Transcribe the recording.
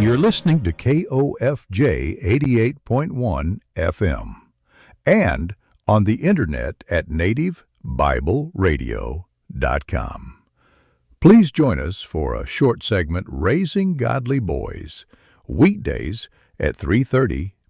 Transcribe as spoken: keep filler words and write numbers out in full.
You're listening to K O F J eighty-eight point one F M and on the internet at native bible radio dot com. Please join us for a short segment, Raising Godly Boys, weekdays at three thirty